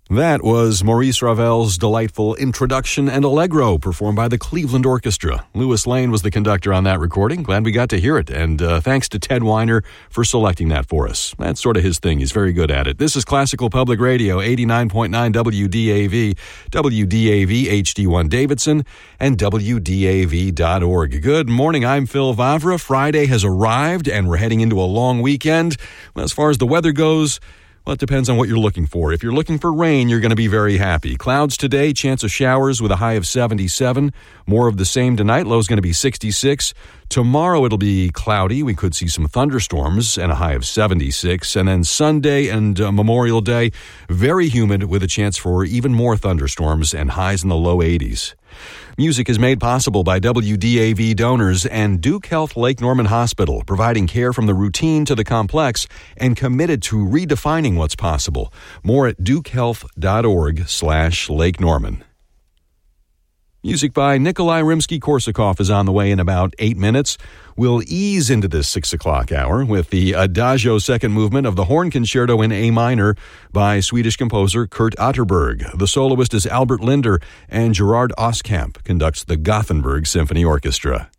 That was Maurice Ravel's delightful Introduction and Allegro, performed by the Cleveland Orchestra. Louis Lane was the conductor on that recording. Glad we got to hear it, and thanks to Ted Weiner for selecting that for us. That's sort of his thing. He's very good at it. This is Classical Public Radio, 89.9 WDAV, WDAV HD1 Davidson, and WDAV.org. Good morning, I'm Phil Vavra. Friday has arrived, and we're heading into a long weekend. Well, as far as the weather goes, well, it depends on what you're looking for. If you're looking for rain, you're going to be very happy. Clouds today, chance of showers with a high of 77. More of the same tonight. Low is going to be 66. Tomorrow it'll be cloudy. We could see some thunderstorms and a high of 76. And then Sunday and Memorial Day, very humid with a chance for even more thunderstorms and highs in the low 80s. Music is made possible by WDAV donors and Duke Health Lake Norman Hospital, providing care from the routine to the complex and committed to redefining what's possible. More at dukehealth.org/Lake Norman. Music by Nikolai Rimsky-Korsakov is on the way in about 8 minutes. We'll ease into this 6 o'clock hour with the Adagio second movement of the Horn Concerto in A minor by Swedish composer Kurt Atterberg. The soloist is Albert Linder, and Gerard Oskamp conducts the Gothenburg Symphony Orchestra.